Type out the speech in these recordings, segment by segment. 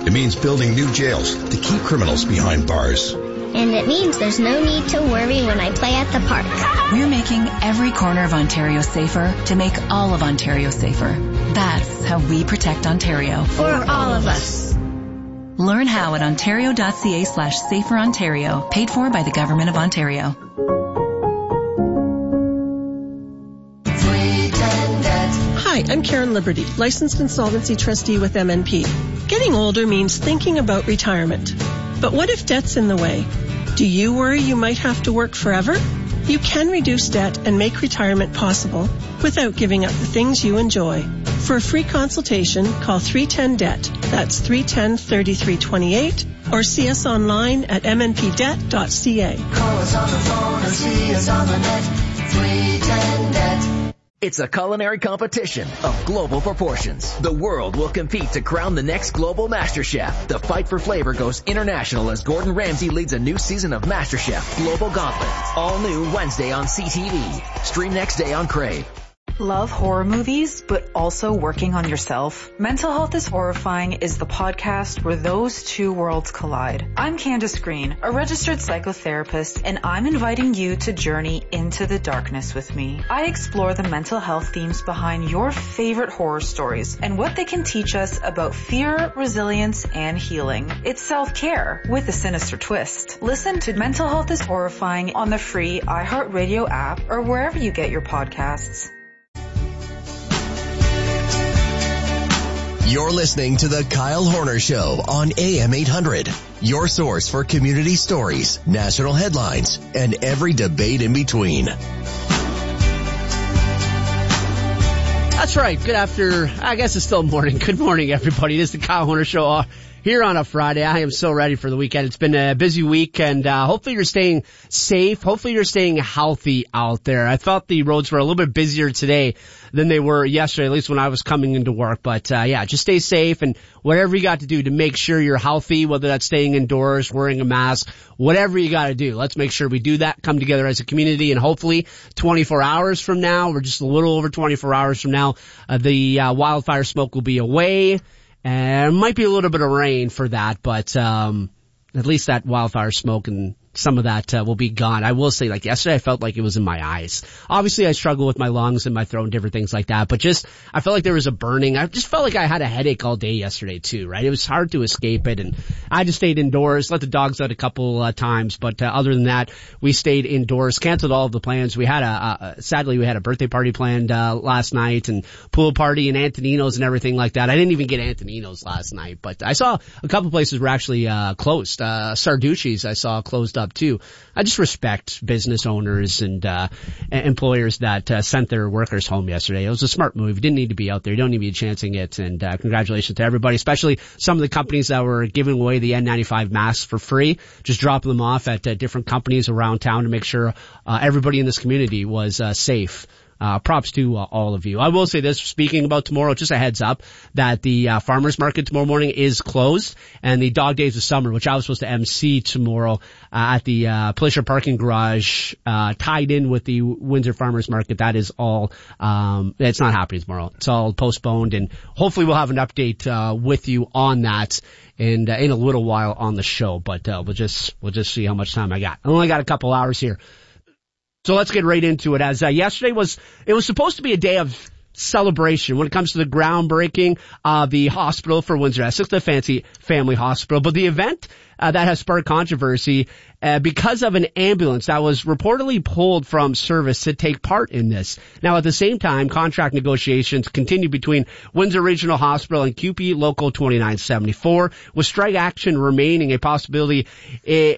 It means building new jails to keep criminals behind bars. And it means there's no need to worry when I play at the park. We're making every corner of Ontario safer to make all of Ontario safer. That's how we protect Ontario. For all of us. Learn how at ontario.ca/saferontario, paid for by the Government of Ontario. Hi, I'm Karen Liberty, licensed insolvency trustee with MNP. Getting older means thinking about retirement. But what if debt's in the way? Do you worry you might have to work forever? You can reduce debt and make retirement possible without giving up the things you enjoy. For a free consultation, call 310-DEBT. That's 310-3328. Or see us online at mnpdebt.ca. Call us on the phone or see us on the net. 310-DEBT. It's a culinary competition of global proportions. The world will compete to crown the next global MasterChef. The fight for flavor goes international as Gordon Ramsay leads a new season of MasterChef Global Gauntlet. All new Wednesday on CTV. Stream next day on Crave. Love horror movies, but also working on yourself? Mental Health is Horrifying is the podcast where those two worlds collide. I'm Candace Green, a registered psychotherapist, and I'm inviting you to journey into the darkness with me. I explore the mental health themes behind your favorite horror stories and what they can teach us about fear, resilience, and healing. It's self-care with a sinister twist. Listen to Mental Health is Horrifying on the free iHeartRadio app or wherever you get your podcasts. You're listening to The Kyle Horner Show on AM 800. Your source for community stories, national headlines, and every debate in between. That's right. I guess it's still morning. Good morning, everybody. It is The Kyle Horner Show here on a Friday. I am so ready for the weekend. It's been a busy week, and hopefully you're staying safe. Hopefully you're staying healthy out there. I thought the roads were a little bit busier today than they were yesterday, at least when I was coming into work. But just stay safe, and whatever you got to do to make sure you're healthy, whether that's staying indoors, wearing a mask, whatever you got to do. Let's make sure we do that, come together as a community, and hopefully 24 hours from now, or just a little over 24 hours from now, the wildfire smoke will be away. And it might be a little bit of rain for that, but at least that wildfire smoke and some of that will be gone. I will say, like yesterday, I felt like it was in my eyes. Obviously, I struggle with my lungs and my throat and different things like that, but I felt like there was a burning. I just felt like I had a headache all day yesterday too, right? It was hard to escape it, and I just stayed indoors, let the dogs out a couple times, but other than that, we stayed indoors, canceled all of the plans. We had sadly, we had a birthday party planned last night, and pool party and Antonino's and everything like that. I didn't even get Antonino's last night, but I saw a couple places were actually closed. Sarducci's I saw closed up too. I just respect business owners and employers that sent their workers home yesterday. It was a smart move. You didn't need to be out there. You don't need to be chancing it. And congratulations to everybody, especially some of the companies that were giving away the N95 masks for free, just dropping them off at different companies around town to make sure everybody in this community was safe. Props to all of you. I will say this, speaking about tomorrow, just a heads up that the farmers market tomorrow morning is closed, and the Dog Days of Summer, which I was supposed to MC tomorrow at the Plisher parking garage, tied in with the Windsor Farmers Market, that is all it's not happening tomorrow. It's all postponed, and hopefully we'll have an update with you on that in a little while on the show, but we'll just see how much time I got. I only got a couple hours here. So let's get right into it. As yesterday was supposed to be a day of celebration when it comes to the groundbreaking of the hospital for Windsor Essex, the Fancy Family Hospital. But the event that has sparked controversy because of an ambulance that was reportedly pulled from service to take part in this. Now, at the same time, contract negotiations continue between Windsor Regional Hospital and QP Local 2974, with strike action remaining a possibility. It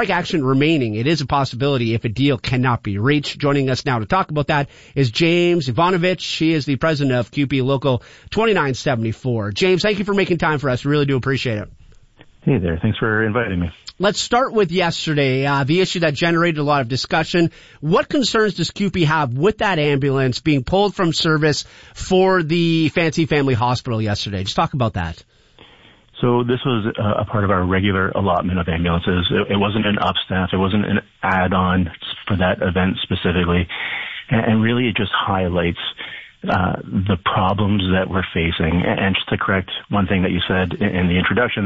is a possibility if a deal cannot be reached. Joining us now to talk about that is James Ivanovich. He is the president of QP Local 2974. James, thank you for making time for us. We really do appreciate it. Hey there. Thanks for inviting me. Let's start with yesterday, the issue that generated a lot of discussion. What concerns does QP have with that ambulance being pulled from service for the Fancy Family Hospital yesterday? Just talk about that. So this was a part of our regular allotment of ambulances. It wasn't an upstaff. It wasn't an add-on for that event specifically. And really it just highlights the problems that we're facing. And just to correct one thing that you said in the introduction,